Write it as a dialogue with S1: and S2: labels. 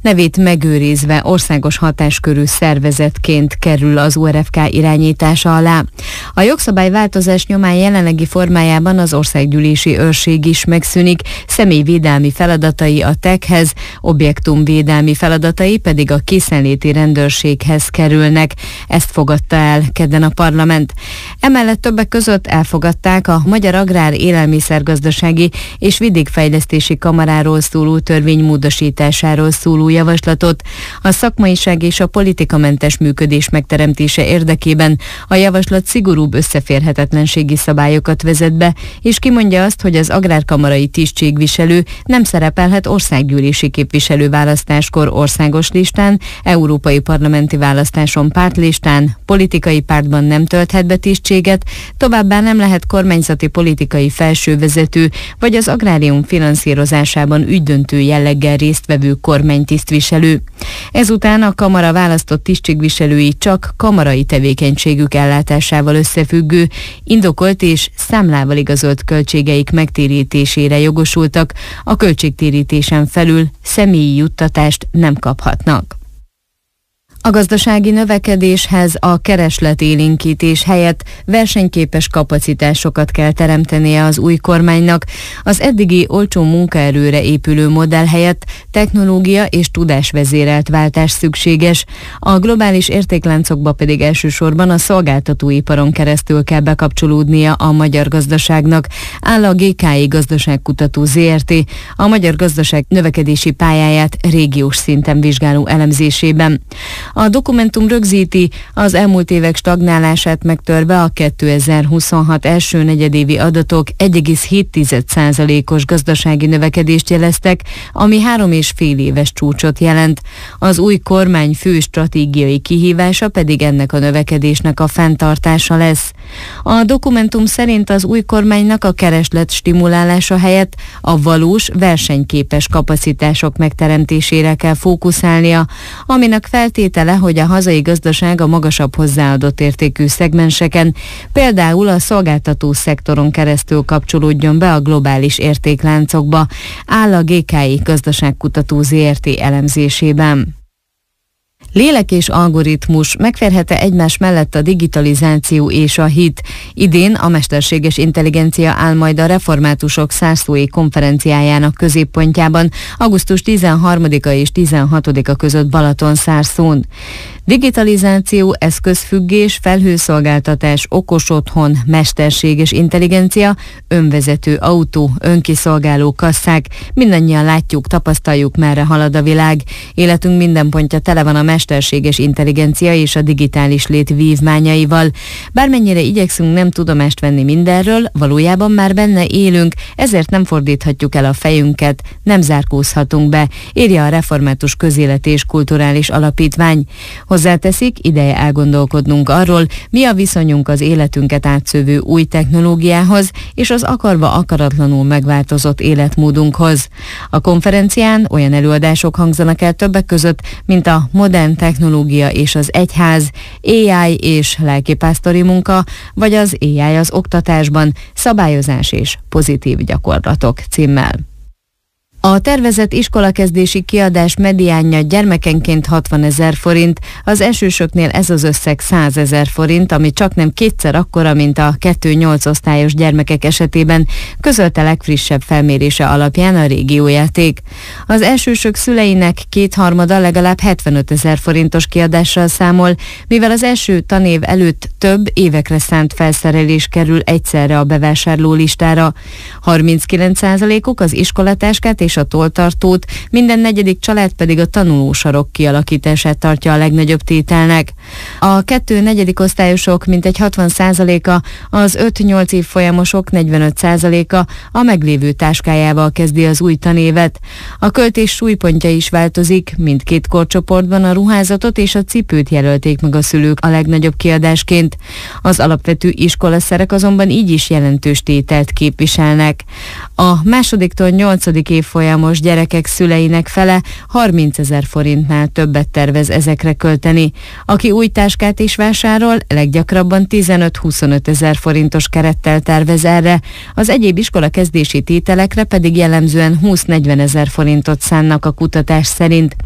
S1: nevét megőrizve országos hatáskörű szervezetként kerül az ORFK irányítása alá. A jogszabályváltozás nyomán jelenlegi formájában az országgyűlési őrség is megszűnik, személyvédelmi feladatai a TEK-hez, objektumvédelmi feladatai pedig a készenléti rendőrséghez kerülnek. Ezt fogadta el kedden a parlament. Emellett többek között elfogadták a Magyar Agrár Élelmiszergazdasági és Vidékfejlesztési Kamaráról szóló törvény módosításáról szóló javaslatot. A szakmaiság és a politikamentes működés megteremtése érdekében a javaslat szigorúbb összeférhetetlenségi szabályokat vezet be, és kimondja azt, hogy az agrárkamarai tisztségviselő nem szerepelhet országgyűlési képviselőválasztáskor országos listán, európai parlamenti választáson pártlistán, politikai pártban nem tölthet be tisztséget, továbbá nem lehet kormányzati politikai felsővezető vagy az agrárium finanszírozásában ügydöntő jelleggel résztvevő kormánytisztviselő. Ezután a kamara választott tisztségviselői csak kamarai tevékenységük ellátásával összefüggő, indokolt és számlával igazolt költségeik megtérítésére jogosultak, a költségtérítésen felül személyi juttatást nem kaphatnak. A gazdasági növekedéshez a keresletélénkítés helyett versenyképes kapacitásokat kell teremtenie az új kormánynak. Az eddigi olcsó munkaerőre épülő modell helyett technológia és tudásvezérelt váltás szükséges. A globális értékláncokba pedig elsősorban a szolgáltatóiparon keresztül kell bekapcsolódnia a magyar gazdaságnak, áll a GKI Gazdaságkutató Zrt. A magyar gazdaság növekedési pályáját régiós szinten vizsgáló elemzésében. A dokumentum rögzíti, az elmúlt évek stagnálását megtörve a 2026 első negyedévi adatok 1,7%-os gazdasági növekedést jeleztek, ami 3,5 éves csúcsot jelent. Az új kormány fő stratégiai kihívása pedig ennek a növekedésnek a fenntartása lesz. A dokumentum szerint az új kormánynak a kereslet stimulálása helyett a valós, versenyképes kapacitások megteremtésére kell fókuszálnia, aminek feltétele, hogy a hazai gazdaság a magasabb hozzáadott értékű szegmenseken, például a szolgáltató szektoron keresztül kapcsolódjon be a globális értékláncokba, áll a GKI Gazdaságkutató Zrt. Elemzésében. Lélek és algoritmus, megférhet-e egymás mellett a digitalizáció és a hit? Idén a mesterséges intelligencia áll majd a reformátusok Szárszói konferenciájának középpontjában, augusztus 13-a és 16-a között Balatonszárszón. Digitalizáció, eszközfüggés, felhőszolgáltatás, okos otthon, mesterséges intelligencia, önvezető autó, önkiszolgáló kasszák, mindannyian látjuk, tapasztaljuk, merre halad a világ. Életünk minden pontja tele van a mesterséges intelligencia és a digitális lét vívmányaival. Bármennyire igyekszünk nem tudomást venni mindenről, valójában már benne élünk, ezért nem fordíthatjuk el a fejünket, nem zárkózhatunk be, írja a Református Közélet és Kulturális Alapítvány. Hozzáteszik, ideje elgondolkodnunk arról, mi a viszonyunk az életünket átszövő új technológiához és az akarva akaratlanul megváltozott életmódunkhoz. A konferencián olyan előadások hangzanak el többek között, mint a modern technológia és az egyház, AI és lelkipásztori munka, vagy az AI az oktatásban, szabályozás és pozitív gyakorlatok címmel. A tervezett iskolakezdési kiadás mediánja gyermekenként 60 000 forint, az elsősöknél ez az összeg 100 000 forint, ami csaknem kétszer akkora, mint a 2-8 osztályos gyermekek esetében, közölte legfrissebb felmérése alapján a Régiójáték. Az elsősök szüleinek kétharmada legalább 75 000 forintos kiadással számol, mivel az első tanév előtt több évekre szánt felszerelés kerül egyszerre a bevásárló listára. 39%-uk az iskolatáskát és a tolltartót, minden negyedik család pedig a tanulósarok kialakítását tartja a legnagyobb tételnek. A 2-4. osztályosok mintegy 60%-a, az 5-8 év folyamosok 45%-a a meglévő táskájával kezdi az új tanévet. A költés súlypontja is változik, mindkét korcsoportban a ruházatot és a cipőt jelölték meg a szülők a legnagyobb kiadásként. Az alapvető iskolaszerek azonban így is jelentős tételt képviselnek. A másodiktól 8. évfolyamos gyerekek szüleinek fele 30 000 forintnál többet tervez ezekre költeni. Aki új táskát is vásárol, leggyakrabban 15-25 000 forintos kerettel tervez erre, az egyéb iskola kezdési tételekre pedig jellemzően 20-40 000 forintot szánnak a kutatás szerint.